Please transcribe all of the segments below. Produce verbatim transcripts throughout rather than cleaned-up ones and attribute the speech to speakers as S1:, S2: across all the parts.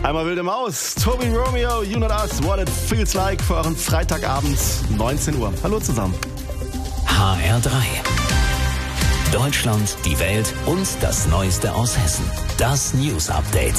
S1: Einmal wilde Maus. Toby Romeo, You Not Us, What It Feels Like für euren Freitagabend, neunzehn Uhr. Hallo zusammen.
S2: H R drei. Deutschland, die Welt und das Neueste aus Hessen. Das News Update.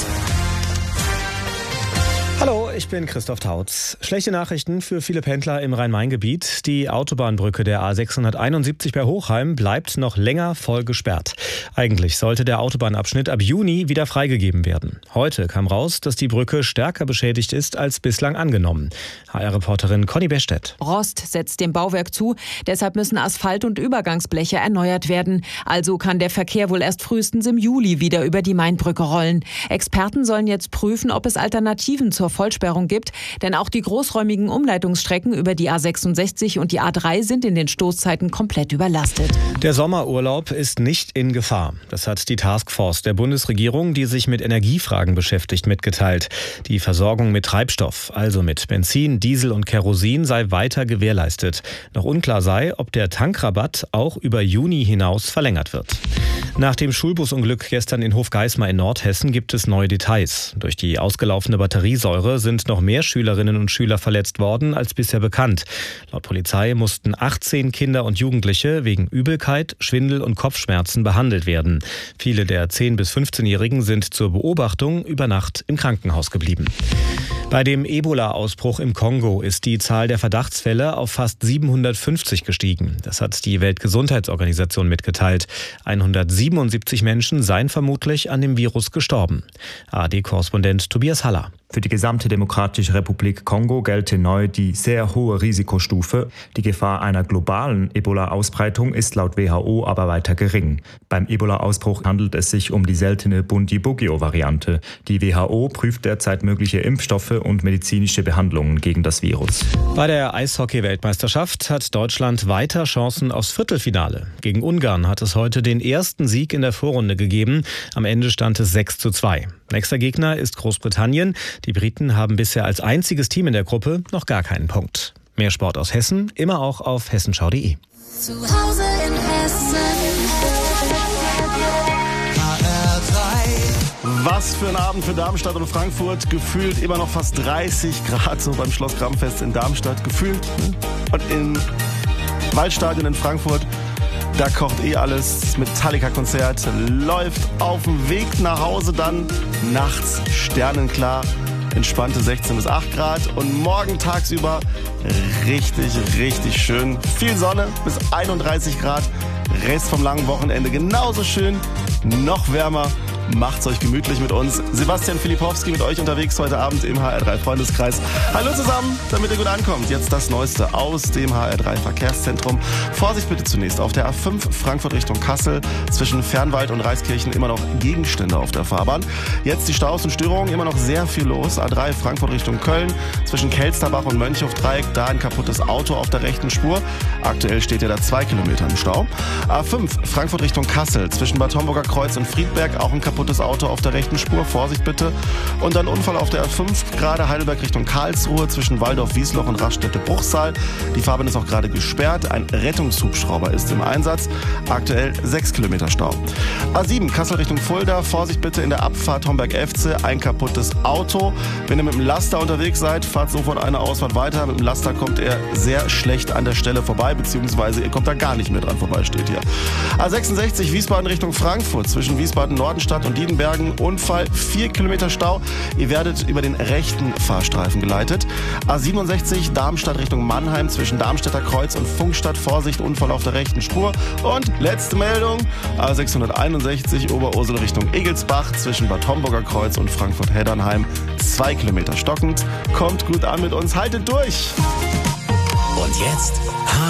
S3: Hallo, ich bin Christoph Tautz. Schlechte Nachrichten für viele Pendler im Rhein-Main-Gebiet. Die Autobahnbrücke der A sechshunderteinundsiebzig bei Hochheim bleibt noch länger voll gesperrt. Eigentlich sollte der Autobahnabschnitt ab Juni wieder freigegeben werden. Heute kam raus, dass die Brücke stärker beschädigt ist als bislang angenommen. H R-Reporterin Conny Bestedt.
S4: Rost setzt dem Bauwerk zu, deshalb müssen Asphalt- und Übergangsbleche erneuert werden. Also kann der Verkehr wohl erst frühestens im Juli wieder über die Mainbrücke rollen. Experten sollen jetzt prüfen, ob es Alternativen zur Vollsperrung gibt, denn auch die großräumigen Umleitungsstrecken über die A sechsundsechzig und die A drei sind in den Stoßzeiten komplett überlastet.
S3: Der Sommerurlaub ist nicht in Gefahr. Das hat die Taskforce der Bundesregierung, die sich mit Energiefragen beschäftigt, mitgeteilt. Die Versorgung mit Treibstoff, also mit Benzin, Diesel und Kerosin, sei weiter gewährleistet. Noch unklar sei, ob der Tankrabatt auch über Juni hinaus verlängert wird. Nach dem Schulbusunglück gestern in Hofgeismar in Nordhessen gibt es neue Details. Durch die ausgelaufene Batteriesäure sind noch mehr Schülerinnen und Schüler verletzt worden als bisher bekannt. Laut Polizei mussten achtzehn Kinder und Jugendliche wegen Übelkeit, Schwindel und Kopfschmerzen behandelt werden. Viele der zehn- bis fünfzehnjährigen sind zur Beobachtung über Nacht im Krankenhaus geblieben. Bei dem Ebola-Ausbruch im Kongo ist die Zahl der Verdachtsfälle auf fast siebenhundertfünfzig gestiegen. Das hat die Weltgesundheitsorganisation mitgeteilt. hundertsiebenundsiebzig Menschen seien vermutlich an dem Virus gestorben. A R D-Korrespondent Tobias Haller.
S5: Für die gesamte Demokratische Republik Kongo gelte neu die sehr hohe Risikostufe. Die Gefahr einer globalen Ebola-Ausbreitung ist laut W H O aber weiter gering. Beim Ebola-Ausbruch handelt es sich um die seltene Bundibugyo-Variante. Die W H O prüft derzeit mögliche Impfstoffe und medizinische Behandlungen gegen das Virus.
S3: Bei der Eishockey-Weltmeisterschaft hat Deutschland weiter Chancen aufs Viertelfinale. Gegen Ungarn hat es heute den ersten Sieg in der Vorrunde gegeben. Am Ende stand es sechs zu zwei. Nächster Gegner ist Großbritannien. Die Briten haben bisher als einziges Team in der Gruppe noch gar keinen Punkt. Mehr Sport aus Hessen, immer auch auf hessenschau punkt de.
S6: Zu Hause in Hessen. H R drei.
S1: Was für ein Abend für Darmstadt und Frankfurt. Gefühlt immer noch fast dreißig Grad so beim Schloss Grammfest in Darmstadt. Gefühlt. Und im Waldstadion in Frankfurt, da kocht eh alles. Metallica-Konzert läuft auf dem Weg nach Hause dann. Nachts sternenklar. Entspannte sechzehn bis acht Grad. Und morgen tagsüber richtig, richtig schön. Viel Sonne bis einunddreißig Grad. Rest vom langen Wochenende genauso schön. Noch wärmer. Macht's euch gemütlich mit uns. Sebastian Filipowski mit euch unterwegs heute Abend im H R drei Freundeskreis. Hallo zusammen, damit ihr gut ankommt. Jetzt das Neueste aus dem H R drei Verkehrszentrum. Vorsicht bitte zunächst auf der A fünf Frankfurt Richtung Kassel. Zwischen Fernwald und Reiskirchen immer noch Gegenstände auf der Fahrbahn. Jetzt die Staus und Störungen, immer noch sehr viel los. A drei Frankfurt Richtung Köln. Zwischen Kelsterbach und Mönchhof-Dreieck, da ein kaputtes Auto auf der rechten Spur. Aktuell steht ja da zwei Kilometer im Stau. A fünf Frankfurt Richtung Kassel. Zwischen Bad Homburger Kreuz und Friedberg auch ein kaputtes kaputtes Auto auf der rechten Spur, Vorsicht bitte. Und dann Unfall auf der A fünf, gerade Heidelberg Richtung Karlsruhe, zwischen Waldorf-Wiesloch und Raststätte-Bruchsal. Die Fahrbahn ist auch gerade gesperrt, ein Rettungshubschrauber ist im Einsatz, aktuell sechs Kilometer Stau. A sieben, Kassel Richtung Fulda, Vorsicht bitte in der Abfahrt Homberg-Efze, ein kaputtes Auto. Wenn ihr mit dem Laster unterwegs seid, fahrt sofort eine Ausfahrt weiter. Mit dem Laster kommt er sehr schlecht an der Stelle vorbei, beziehungsweise ihr kommt da gar nicht mehr dran vorbei, steht hier. A sechsundsechzig, Wiesbaden Richtung Frankfurt, zwischen Wiesbaden-Nordenstadt und Diedenbergen, Unfall, vier Kilometer Stau. Ihr werdet über den rechten Fahrstreifen geleitet. A siebenundsechzig, Darmstadt Richtung Mannheim, zwischen Darmstädter Kreuz und Funkstadt, Vorsicht, Unfall auf der rechten Spur. Und letzte Meldung, A sechshunderteinundsechzig, Oberursel Richtung Egelsbach, zwischen Bad Homburger Kreuz und Frankfurt-Heddernheim, zwei Kilometer stockend. Kommt gut an mit uns, haltet durch!
S2: Und jetzt